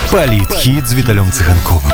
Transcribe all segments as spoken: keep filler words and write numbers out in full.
Палітхіт з Віталем Цыганковым.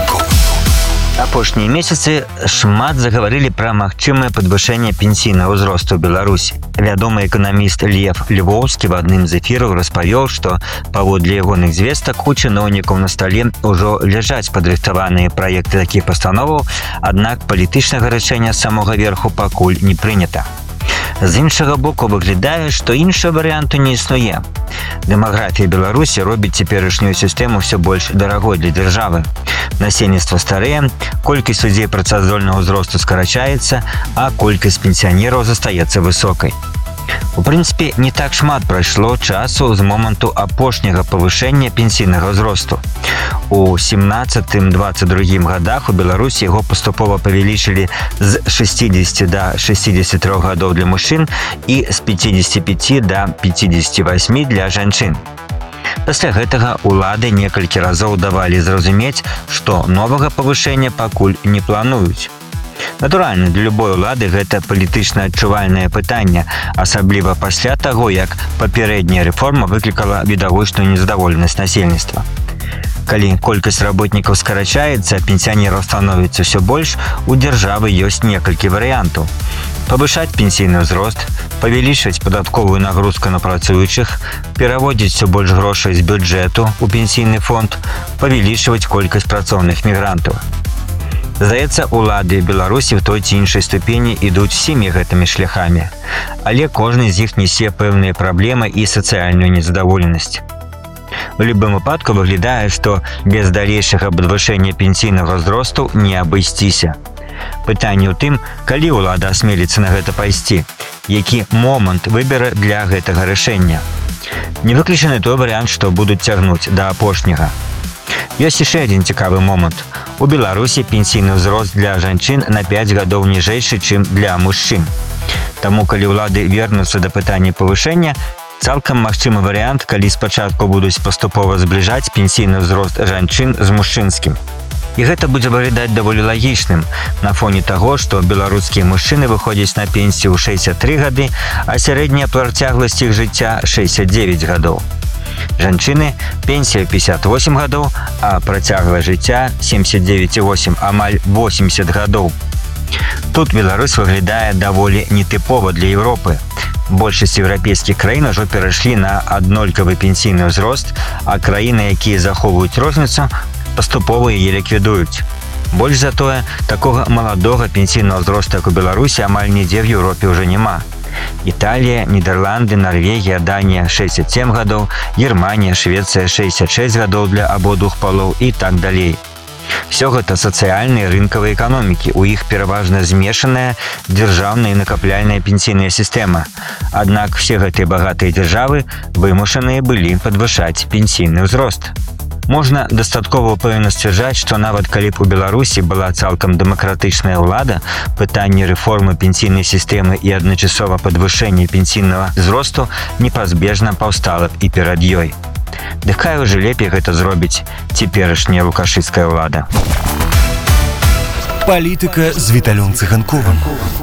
Апошнія месяцы шмат загаварылі пра магчымае падвышэнне пенсійнага ўзросту ў Беларусі. Вядомы эканаміст Лев Львоўскі в адным з эфіраў распавёў, што паводле ягоных звестак у чыноўнікаў на стале ўжо ляжаць падрыхтаваныя праекты такіх пастановаў, аднак палітычнага рашэння самога верху пакуль не прынята. З іншага боку выглядае, што іншага варыянту не існуе. Дэмаграфія Беларусі робіць цяперашнюю сістэму ўсё больш дарагой для дзяржавы. Насельніцтва старэе, колькасць людзей працаздольнага ўзросту скарачаецца, а колькасць пенсіянераў застаецца высокай. У прынцыпе, не так шмат прайшло часу з моманту апошняга павышэння пенсійнага ўзросту. У семнадцатым дваццаць другім годах у Беларусі яго паступова павялічылі з шэсцідзесяці да шэсцідзесяці трох гадоў для мужчын і з пяцідзесяці пяці да пяцідзесяці васьмі для жанчын. Пасля гэтага улады некалькі разоў давалі зразумець, што новага павышэння пакуль не плануюць. Натуральна, для любой улады гэта палітычна адчувальнае пытанне, асабліва пасля таго, як папярэдняя рэформа выклікала відавочную незадаволенасць насельніцтва. Калі колькасць работнікаў скарачаецца, пенсіянераў становіцца ўсё больш, у дзяржавы ёсць некалькі варыянтаў. Павышаць пенсійны ўзрост, павялічваць падатковую нагрузку на працуючых, пераводзіць усё больш грошай з бюджэту ў пенсійны фонд, павялічваць колькасць працоўных мігрантаў. Здаецца, улады Беларусі в той ці іншай ступені ідуць всімі гэтымі шляхамі, але кожны з іх несе пэўныя праблемы і сацыяльную незадаволенасць. У любым выпадку выглядае, што без далейшага падвышэння пенсійнага ўзросту не абысціся. Пытанне ў тым, калі ўлада асмеліцца на гэта пайсці, які момант выберэ для гэтага рашэння. Не выключаны той варыянт, што будуць цягнуць да апошняга. Ёсць яшчэ адзін цікавы момант. У Беларусі пенсійны ўзрост для жанчын на пяць гадоў ніжэйшы, чым для мужчын. Таму, калі ўлады вернуцца да пытання павышэння, цалкам магчымы варыянт, калі спачатку будуць паступова збліжаць пенсійны ўзрост жанчын з мужчынскім. І гэта будзе выглядаць даволі лагічным на фоне таго, што беларускія мужчыны выходзяць на пенсію ў шэсцьдзесят тры гады, а сярэдняя працягласць іх жыцця шэсцьдзесят дзевяць гадоў. Жанчыны пенсія пятьдесят восемь гадоў, а працяглае жыцця семьдесят девять и восемь, амаль восемьдесят гадоў. Тут Беларусь выглядае даволі нетыпова для Еўропы. Большасць еўрапейскіх краін ужо перайшлі на аднолькавы пенсійны ўзрост, а краіны, якія захоўваюць розніцу, паступова яе ліквідуюць. Больш за тое, такога маладога пенсійнага ўзросту, як у Беларусі, амаль нідзе в Еўропе ўжо няма. Італія, Нідерланды, Нарвегія, Данія шэсцьдесят семь гадоў, Германія, Швецыя шэсцьдесят шесть гадоў для абодвух палоў і так далей. Всё гэта сацыяльныя рынкавыя эканомікі, у іх пераважна змешаная дзяржаўная і накапляльная пенсійная сістэма. Аднак все гэтыя багатыя дзяржавы вымушаныя былі падвышаць пенсійны ўзрост. Можна дастаткова ўпэўнена сцвярджаць, што нават калі б у Беларусі была цалкам дэмакратычная ўлада, пытанне рэформы пенсійнай сістэмы і адначасова падвышэння пенсійнага ўзросту непазбежна паўстала б і перад ёй. Дык хай ужо лепей гэта зробіць цяперашняя лукашысцкая ўлада. Палітыка з Віталем Цыганковым.